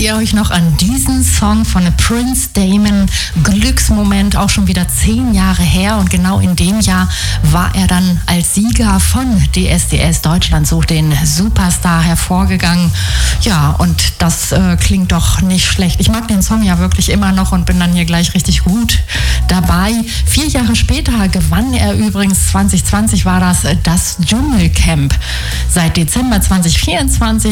ihr euch noch an diesen Song von Prince Damon, Glücksmoment, auch schon wieder 10 Jahre her, und genau in dem Jahr war er dann als Sieger von DSDS Deutschland sucht den Superstar hervorgegangen. Ja, und das klingt doch nicht schlecht. Ich mag den Song ja wirklich immer noch und bin dann hier gleich richtig gut dabei. 4 Jahre später gewann er übrigens, 2020 war das Dschungelcamp. Seit Dezember 2024